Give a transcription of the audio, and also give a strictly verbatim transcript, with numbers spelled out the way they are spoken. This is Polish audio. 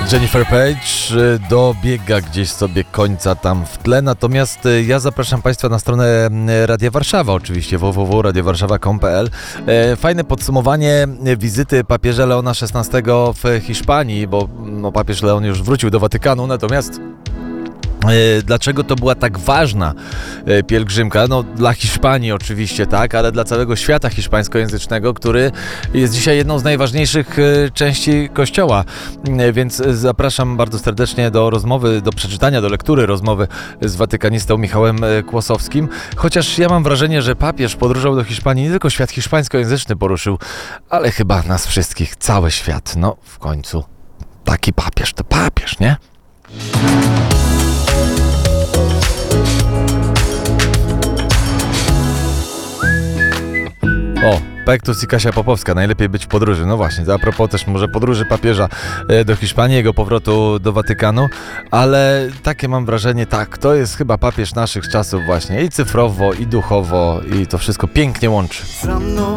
Jennifer Page dobiega gdzieś sobie końca tam w tle, natomiast ja zapraszam Państwa na stronę Radia Warszawa, oczywiście w w w kropka radio warszawa kropka com kropka p l. Fajne podsumowanie wizyty papieża Leona szesnastego w Hiszpanii, bo no, papież Leon już wrócił do Watykanu, natomiast dlaczego to była tak ważna pielgrzymka? No dla Hiszpanii oczywiście, tak, ale dla całego świata hiszpańskojęzycznego, który jest dzisiaj jedną z najważniejszych części Kościoła. Więc zapraszam bardzo serdecznie do rozmowy, do przeczytania, do lektury rozmowy z watykanistą Michałem Kłosowskim. Chociaż ja mam wrażenie, że papież podróżował do Hiszpanii, nie tylko świat hiszpańskojęzyczny poruszył, ale chyba nas wszystkich, cały świat. No w końcu taki papież to papież, nie? O, Pektus i Kasia Popowska, najlepiej być w podróży. No właśnie, a propos też może podróży papieża do Hiszpanii, jego powrotu do Watykanu, ale takie mam wrażenie, tak, to jest chyba papież naszych czasów właśnie, i cyfrowo, i duchowo, i to wszystko pięknie łączy. Za mną